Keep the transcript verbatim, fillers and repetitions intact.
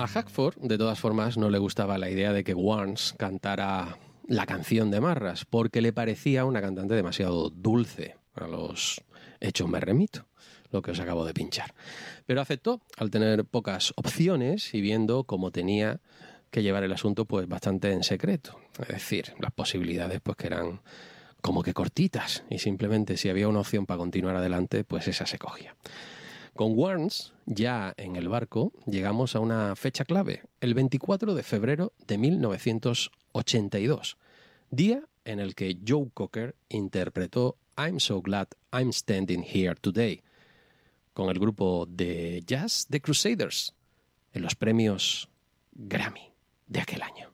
A Hackford, de todas formas, no le gustaba la idea de que Warnes cantara la canción de Marras, porque le parecía una cantante demasiado dulce. A los hechos me remito, lo que os acabo de pinchar. Pero aceptó, al tener pocas opciones y viendo cómo tenía que llevar el asunto pues bastante en secreto. Es decir, las posibilidades pues que eran como que cortitas y simplemente si había una opción para continuar adelante, pues esa se cogía. Con Warnes, ya en el barco, llegamos a una fecha clave, el veinticuatro de febrero de mil novecientos ochenta y dos, día en el que Joe Cocker interpretó I'm So Glad I'm Standing Here Today, con el grupo de jazz The Crusaders, en los premios Grammy de aquel año.